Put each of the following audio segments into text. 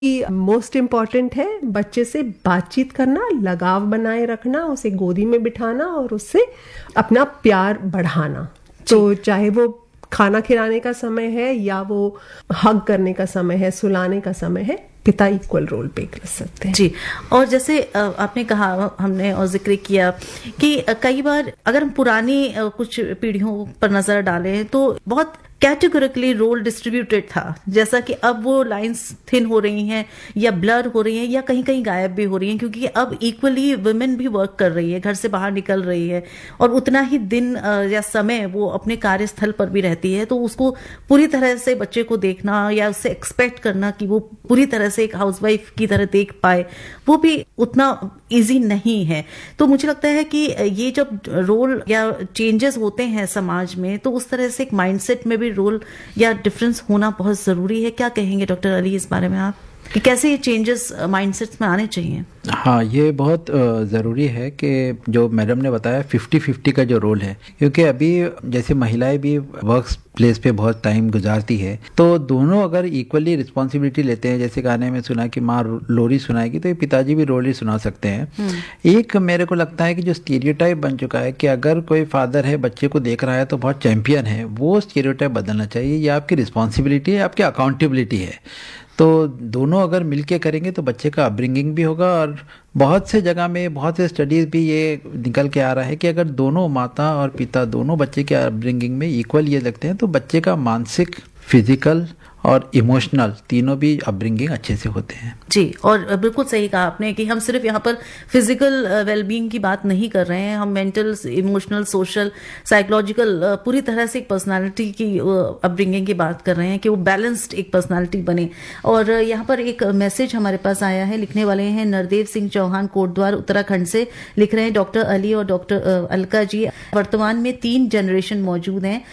Most important है बच्चे से बातचीत करना, लगाव बनाए रखना, उसे गोदी में बिठाना और उससे अपना प्यार बढ़ाना। तो चाहे वो खाना खिलाने का समय है या वो हग करने का समय है, सुलाने का समय है, पिता इक्वल रोल प्ले कर सकते हैं। जी। और जैसे आपने कहा, हमने और जिक्र किया कि कई बार अगर हम पुरानी कुछ पीढ़ियों पर नजर डालें तो बहुत कैटेगोरिकली रोल डिस्ट्रीब्यूटेड था, जैसा कि अब वो लाइंस थिन हो रही हैं या ब्लर हो रही हैं या कहीं कहीं गायब भी हो रही हैं, क्योंकि अब इक्वली वुमेन भी वर्क कर रही है, घर से बाहर निकल रही है और उतना ही दिन या समय वो अपने कार्यस्थल पर भी रहती है। तो उसको पूरी तरह से बच्चे को देखना या उससे एक्सपेक्ट करना कि वो पूरी तरह से एक हाउसवाइफ की तरह देख पाए, वो भी उतना इजी नहीं है। तो मुझे लगता है कि ये जब रोल या चेंजेस होते हैं समाज में, तो उस तरह से एक माइंडसेट में भी रोल या डिफरेंस होना बहुत जरूरी है। क्या कहेंगे डॉक्टर अली इस बारे में आप, कि कैसे ये चेंजेस माइंडसेट्स में आने चाहिए? हाँ, ये बहुत ज़रूरी है कि जो मैडम ने बताया 50-50 का जो रोल है, क्योंकि अभी जैसे महिलाएं भी वर्क प्लेस पे बहुत टाइम गुजारती है, तो दोनों अगर इक्वली रिस्पॉन्सिबिलिटी लेते हैं, जैसे गाने में सुना कि माँ लोरी सुनाएगी तो ये पिताजी भी लोरी सुना सकते हैं। एक मेरे को लगता है कि जो स्टीरियोटाइप बन चुका है कि अगर कोई फादर है बच्चे को देख रहा है तो बहुत चैंपियन है, वो स्टीरियोटाइप बदलना चाहिए। ये आपकी रिस्पॉन्सिबिलिटी है, आपकी अकाउंटेबिलिटी है। तो दोनों अगर मिलके करेंगे तो बच्चे का अपब्रिंगिंग भी होगा। और बहुत से जगह में, बहुत से स्टडीज़ भी ये निकल के आ रहा है कि अगर दोनों माता और पिता दोनों बच्चे के अपब्रिंगिंग में इक्वल ये लगते हैं तो बच्चे का मानसिक, फिजिकल और इमोशनल तीनों भी अपब्रिंगिंग अच्छे से होते हैं। जी, और बिल्कुल सही कहा आपने कि हम सिर्फ यहाँ पर फिजिकल वेलबींग की बात नहीं कर रहे हैं, हम मेंटल, इमोशनल, सोशल, साइकोलॉजिकल पूरी तरह से एक पर्सनालिटी की अपब्रिंगिंग की बात कर रहे हैं कि वो बैलेंस्ड एक पर्सनालिटी बने। और यहाँ पर एक मैसेज हमारे पास आया है, लिखने वाले हैं नरदेव सिंह चौहान, कोटद्वार, उत्तराखंड से। लिख रहे हैं, डॉक्टर अली और डॉक्टर अलका जी, वर्तमान में 3 जनरेशन मौजूद हैं,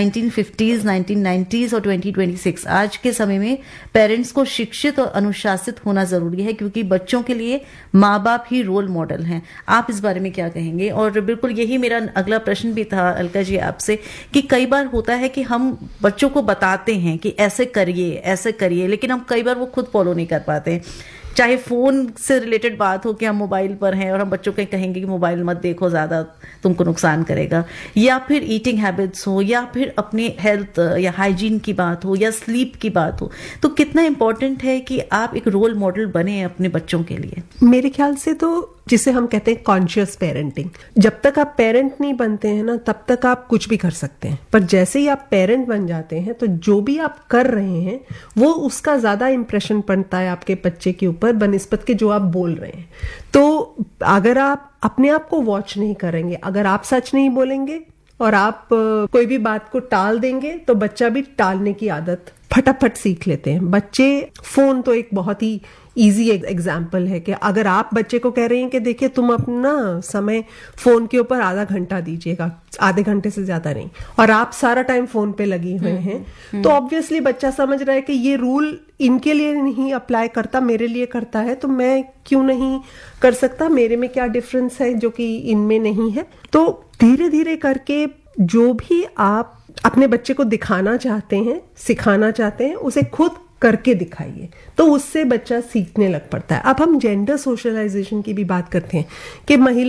1950s, 1990s और 2026। आज के समय में पेरेंट्स को शिक्षित और अनुशासित होना जरूरी है, क्योंकि बच्चों के लिए माँ बाप ही रोल मॉडल हैं। आप इस बारे में क्या कहेंगे? और बिल्कुल यही मेरा अगला प्रश्न भी था अलका जी आपसे, कि कई बार होता है कि हम बच्चों को बताते हैं कि ऐसे करिए, ऐसे करिए, लेकिन हम कई बार वो खुद फॉलो नहीं कर पाते। चाहे फोन से रिलेटेड बात हो कि हम मोबाइल पर हैं और हम बच्चों को कहेंगे कि मोबाइल मत देखो, ज्यादा तुमको नुकसान करेगा, या फिर ईटिंग हैबिट्स हो, या फिर अपने हेल्थ या हाइजीन की बात हो, या स्लीप की बात हो, तो कितना इंपॉर्टेंट है कि आप एक रोल मॉडल बने अपने बच्चों के लिए? मेरे ख्याल से तो जिसे हम कहते हैं कॉन्शियस पेरेंटिंग, जब तक आप पेरेंट नहीं बनते हैं ना, तब तक आप कुछ भी कर सकते हैं, पर जैसे ही आप पेरेंट बन जाते हैं तो जो भी आप कर रहे हैं वो उसका ज्यादा इंप्रेशन पड़ता है आपके बच्चे के ऊपर बनिस्बत के जो आप बोल रहे हैं। तो अगर आप अपने आप को वॉच नहीं करेंगे, अगर आप सच नहीं बोलेंगे और आप कोई भी बात को टाल देंगे, तो बच्चा भी टालने की आदत फटाफट सीख लेते हैं बच्चे। फोन तो एक बहुत ही इजी एग्जाम्पल है कि अगर आप बच्चे को कह रहे हैं कि देखिए तुम अपना समय फोन के ऊपर आधा घंटा दीजिएगा, आधे घंटे से ज्यादा नहीं, और आप सारा टाइम फोन पे लगे हुए हैं, तो ऑब्वियसली बच्चा समझ रहा है कि ये रूल इनके लिए नहीं अप्लाई करता, मेरे लिए करता है, तो मैं क्यों नहीं कर सकता, मेरे में क्या डिफरेंस है जो कि इनमें नहीं है। तो धीरे धीरे करके जो भी आप अपने बच्चे को दिखाना चाहते हैं, सिखाना चाहते हैं, उसे खुद करके दिखाइए, तो उससे बच्चा सीखने लग पड़ता है। अब हम जेंडर सोशलाइजेशन की भी बात करते हैं कि महिला